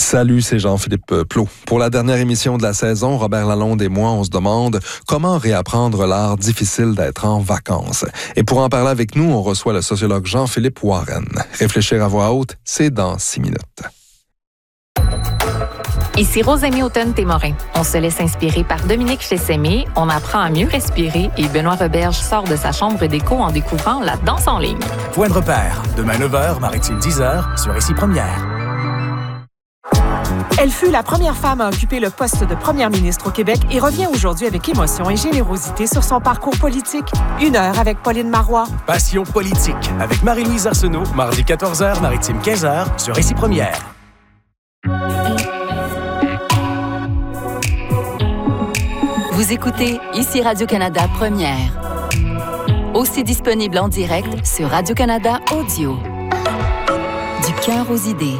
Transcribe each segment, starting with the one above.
Salut, c'est Jean-Philippe Plot. Pour la dernière émission de la saison, Robert Lalonde et moi, on se demande comment réapprendre l'art difficile d'être en vacances. Et pour en parler avec nous, on reçoit le sociologue Jean-Philippe Warren. Réfléchir à voix haute, c'est dans 6 minutes. Ici Rosémie Houghton-Témorin. On se laisse inspirer par Dominique Chessemé, on apprend à mieux respirer et Benoît Roberge sort de sa chambre d'écho en découvrant la danse en ligne. Point de repère, demain 9h, Maritime 10h, sur Ici Première. Elle fut la première femme à occuper le poste de première ministre au Québec et revient aujourd'hui avec émotion et générosité sur son parcours politique. 1 heure avec Pauline Marois. Passion politique avec Marie-Louise Arsenault, mardi 14h, Maritime 15h, sur Ici Première. Vous écoutez Ici Radio-Canada Première. Aussi disponible en direct sur Radio-Canada Audio. Du cœur aux idées.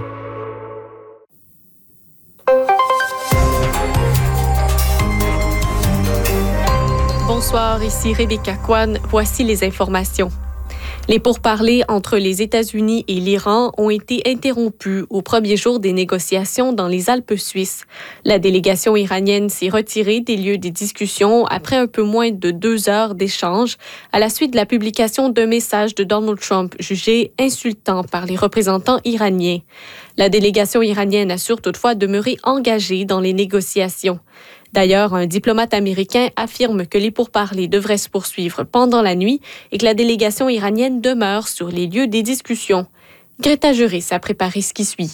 Bonsoir, ici Rebecca Kwan. Voici les informations. Les pourparlers entre les États-Unis et l'Iran ont été interrompus au premier jour des négociations dans les Alpes suisses. La délégation iranienne s'est retirée des lieux des discussions après un peu moins de 2 heures d'échange à la suite de la publication d'un message de Donald Trump jugé insultant par les représentants iraniens. La délégation iranienne assure toutefois demeurer engagée dans les négociations. D'ailleurs, un diplomate américain affirme que les pourparlers devraient se poursuivre pendant la nuit et que la délégation iranienne demeure sur les lieux des discussions. Greta Juris a préparé ce qui suit.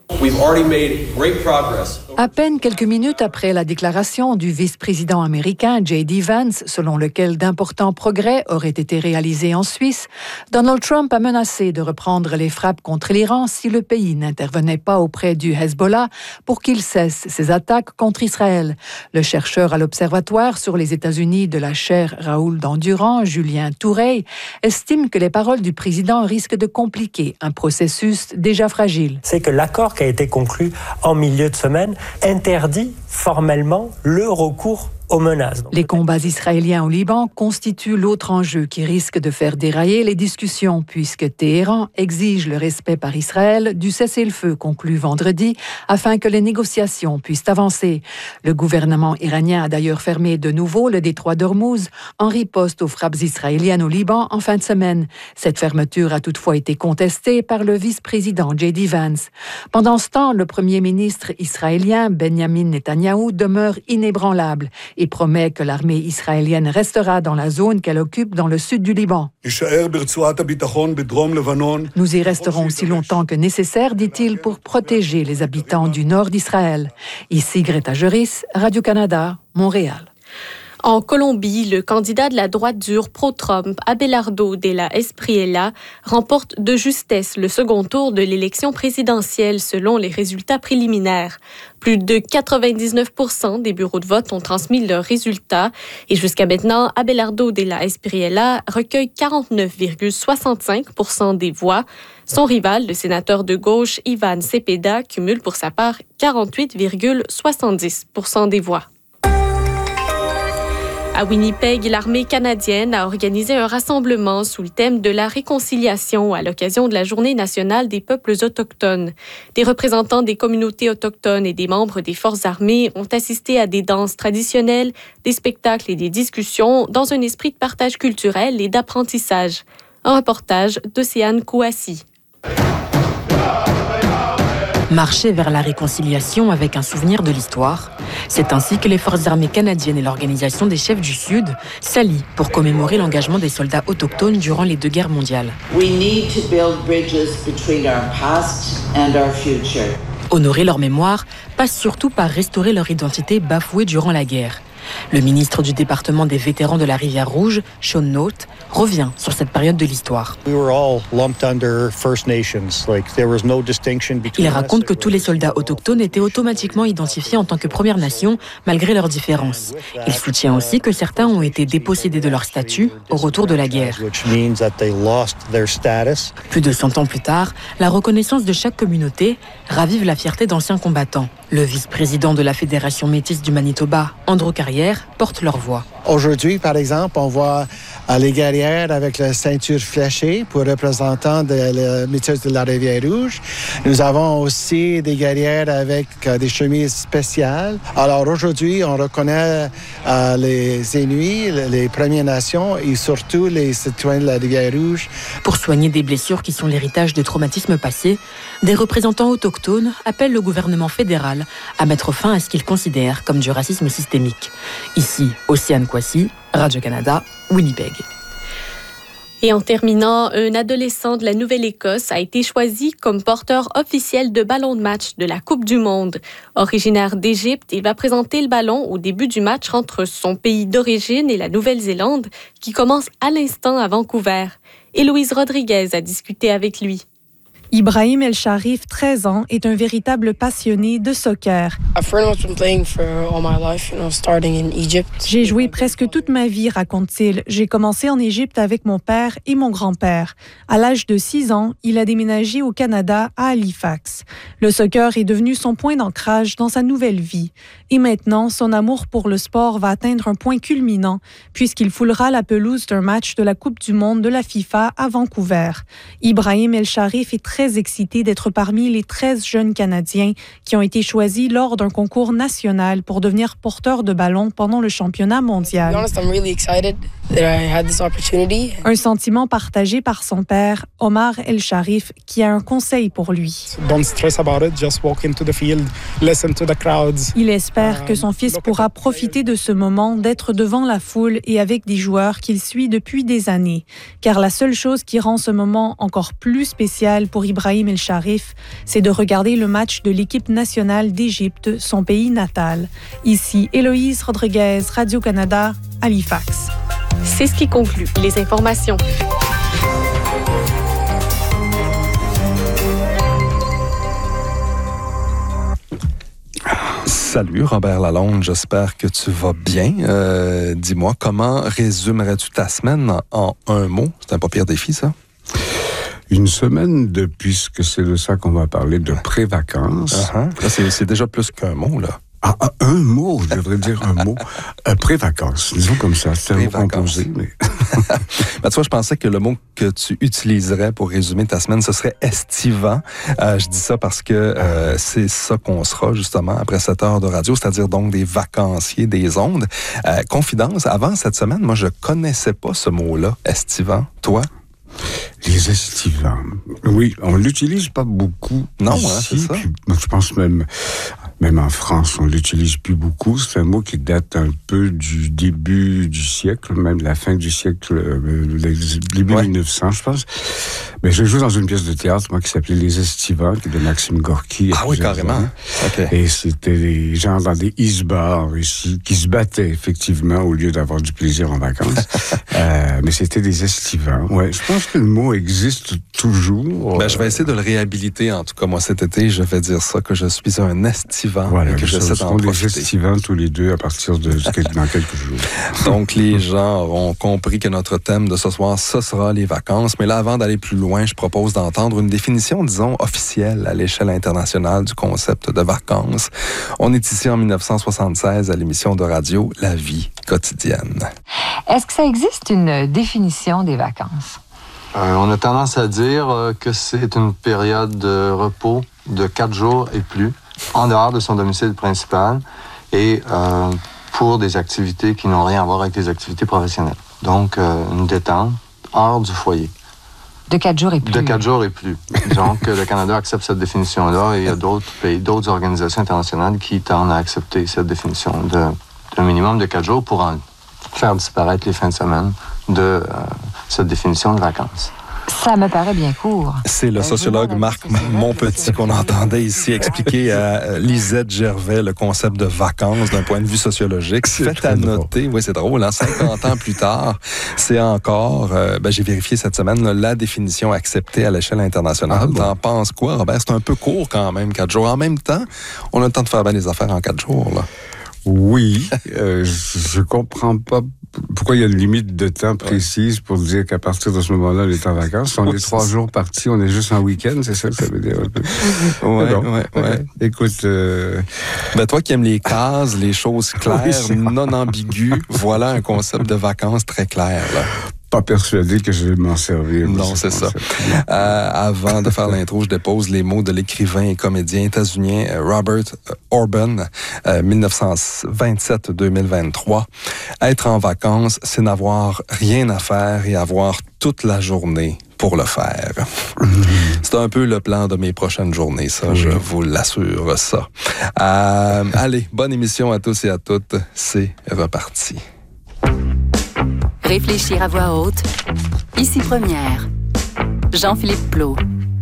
À peine quelques minutes après la déclaration du vice-président américain J.D. Vance, selon lequel d'importants progrès auraient été réalisés en Suisse, Donald Trump a menacé de reprendre les frappes contre l'Iran si le pays n'intervenait pas auprès du Hezbollah pour qu'il cesse ses attaques contre Israël. Le chercheur à l'Observatoire sur les États-Unis de la chaire Raoul d'Endurant, Julien Toureille, estime que les paroles du président risquent de compliquer un processus déjà fragile. C'est que l'accord qui a été conclu en milieu de semaine interdit formellement le recours aux menaces. Les combats israéliens au Liban constituent l'autre enjeu qui risque de faire dérailler les discussions puisque Téhéran exige le respect par Israël du cessez-le-feu conclu vendredi afin que les négociations puissent avancer. Le gouvernement iranien a d'ailleurs fermé de nouveau le détroit d'Ormuz en riposte aux frappes israéliennes au Liban en fin de semaine. Cette fermeture a toutefois été contestée par le vice-président J.D. Vance. Pendant ce temps, le premier ministre israélien Benjamin Netanyahou demeure inébranlable et promet que l'armée israélienne restera dans la zone qu'elle occupe dans le sud du Liban. Nous y resterons aussi longtemps que nécessaire, dit-il, pour protéger les habitants du nord d'Israël. Ici Greta Juris, Radio-Canada, Montréal. En Colombie, le candidat de la droite dure pro-Trump, Abelardo de la Espriella, remporte de justesse le second tour de l'élection présidentielle selon les résultats préliminaires. Plus de 99% des bureaux de vote ont transmis leurs résultats et jusqu'à maintenant, Abelardo de la Espriella recueille 49,65% des voix. Son rival, le sénateur de gauche Iván Cepeda, cumule pour sa part 48,70% des voix. À Winnipeg, l'armée canadienne a organisé un rassemblement sous le thème de la réconciliation à l'occasion de la Journée nationale des peuples autochtones. Des représentants des communautés autochtones et des membres des forces armées ont assisté à des danses traditionnelles, des spectacles et des discussions dans un esprit de partage culturel et d'apprentissage. Un reportage d'Océane Kouassi. Marcher vers la réconciliation avec un souvenir de l'histoire. C'est ainsi que les forces armées canadiennes et l'Organisation des chefs du Sud s'allient pour commémorer l'engagement des soldats autochtones durant les 2 guerres mondiales. Honorer leur mémoire passe surtout par restaurer leur identité bafouée durant la guerre. Le ministre du département des vétérans de la Rivière-Rouge, Sean Note, revient sur cette période de l'histoire. Il raconte que tous les soldats autochtones étaient automatiquement identifiés en tant que Première Nation, malgré leurs différences. Il soutient aussi que certains ont été dépossédés de leur statut au retour de la guerre. Plus de 100 ans plus tard, la reconnaissance de chaque communauté ravive la fierté d'anciens combattants. Le vice-président de la Fédération métisse du Manitoba, Andrew Carrière, porte leur voix. Aujourd'hui, par exemple, on voit les guerrières avec la ceinture fléchée pour représentants de la métisse de la Rivière-Rouge. Nous avons aussi des guerrières avec des chemises spéciales. Alors aujourd'hui, on reconnaît les Inuits, les Premières Nations et surtout les citoyens de la Rivière-Rouge. Pour soigner des blessures qui sont l'héritage de traumatismes passés, des représentants autochtones appellent le gouvernement fédéral à mettre fin à ce qu'ils considèrent comme du racisme systémique. Ici, Océane Kwasi, Radio-Canada, Winnipeg. Et en terminant, un adolescent de la Nouvelle-Écosse a été choisi comme porteur officiel de ballon de match de la Coupe du Monde. Originaire d'Égypte, il va présenter le ballon au début du match entre son pays d'origine et la Nouvelle-Zélande, qui commence à l'instant à Vancouver. Héloïse Rodriguez a discuté avec lui. Ibrahim El Sharif, 13 ans, est un véritable passionné de soccer. J'ai joué presque toute ma vie, raconte-t-il. J'ai commencé en Égypte avec mon père et mon grand-père. À l'âge de 6 ans, il a déménagé au Canada, à Halifax. Le soccer est devenu son point d'ancrage dans sa nouvelle vie. Et maintenant, son amour pour le sport va atteindre un point culminant, puisqu'il foulera la pelouse d'un match de la Coupe du Monde de la FIFA à Vancouver. Ibrahim El Sharif est très excité d'être parmi les 13 jeunes Canadiens qui ont été choisis lors d'un concours national pour devenir porteurs de ballon pendant le championnat mondial. Un sentiment partagé par son père, Omar El Sharif, qui a un conseil pour lui. Il espère que son fils pourra profiter de ce moment d'être devant la foule et avec des joueurs qu'il suit depuis des années. Car la seule chose qui rend ce moment encore plus spécial pour Ibrahim El Sharif, c'est de regarder le match de l'équipe nationale d'Égypte, son pays natal. Ici, Héloïse Rodriguez, Radio-Canada, Halifax. C'est ce qui conclut les informations. Salut Robert Lalonde, j'espère que tu vas bien. Dis-moi, comment résumerais-tu ta semaine en un mot? C'est un pas pire défi, ça? Une semaine puisque c'est de ça qu'on va parler, de pré-vacances. Là, c'est déjà plus qu'un mot, là. Ah, un mot, je devrais dire un mot. Pré-vacances, disons comme ça, c'est un mot composé. Mais... Ben, tu vois, je pensais que le mot que tu utiliserais pour résumer ta semaine, ce serait estivant. Je dis ça parce que c'est ça qu'on sera, justement, après 7 heures de radio, c'est-à-dire donc des vacanciers des ondes. Confidence, avant cette semaine, moi, je connaissais pas ce mot-là, estivant. Toi? Les estivants. Oui, on l'utilise pas beaucoup. Non, ici, c'est ça. Puis, je pense même en France, on l'utilise plus beaucoup. C'est un mot qui date un peu du début du siècle, même la fin du siècle, début 1900, je pense. Mais j'ai joué dans une pièce de théâtre, moi, qui s'appelait Les Estivants, qui est de Maxime Gorky. Ah oui, carrément. Okay. Et c'était des gens dans des isbars ici, qui se battaient, effectivement, au lieu d'avoir du plaisir en vacances. Mais c'était des estivants. Ouais, je pense que le mot existe toujours. Ben, je vais essayer de le réhabiliter, en tout cas, moi, cet été, je vais dire ça, que je suis un estivant. Voilà, et que j'essaie d'en profiter. Des estivants tous les deux à partir de dans quelques jours. Donc, les gens auront compris que notre thème de ce soir, ce sera les vacances. Mais là, avant d'aller plus loin, je propose d'entendre une définition, disons, officielle à l'échelle internationale du concept de vacances. On est ici en 1976 à l'émission de radio La vie quotidienne. Est-ce que ça existe une définition des vacances? On a tendance à dire que c'est une période de repos de 4 jours et plus, en dehors de son domicile principal, et pour des activités qui n'ont rien à voir avec des activités professionnelles. Donc, une détente hors du foyer. De 4 jours et plus. De 4 jours et plus. Donc, le Canada accepte cette définition-là, et il y a d'autres pays, d'autres organisations internationales qui tendent à accepter cette définition d'un minimum de 4 jours pour en faire disparaître les fins de semaine de cette définition de vacances. Ça me paraît bien court. C'est le sociologue Marc Monpetit qu'on entendait ici expliquer à Lisette Gervais le concept de vacances d'un point de vue sociologique. Fait à noter, oui, c'est drôle, 50 ans plus tard, c'est encore, j'ai vérifié cette semaine, là, la définition acceptée à l'échelle internationale. T'en penses quoi, Robert? C'est un peu court quand même, 4 jours. En même temps, on a le temps de faire bien les affaires en 4 jours, là. Oui, je comprends pas pourquoi il y a une limite de temps précise pour dire qu'à partir de ce moment-là, on est en vacances? Si on est 3 jours partis, on est juste en week-end, c'est ça que ça veut dire un peu? Ouais. Écoute, toi qui aimes les cases, les choses claires, non ambiguës, voilà un concept de vacances très clair, là. Pas persuadé que je vais m'en servir. Non, c'est ça. Avant de faire l'intro, je dépose les mots de l'écrivain et comédien états-unien Robert Orban, 1927-2023. Être en vacances, c'est n'avoir rien à faire et avoir toute la journée pour le faire. C'est un peu le plan de mes prochaines journées, ça, je vous l'assure, ça. Allez, bonne émission à tous et à toutes. C'est reparti. Réfléchir à voix haute. Ici Première. Jean-Philippe Plot.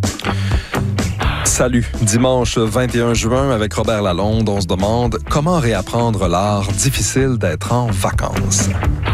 Salut. Dimanche 21 juin, avec Robert Lalonde, on se demande comment réapprendre l'art difficile d'être en vacances.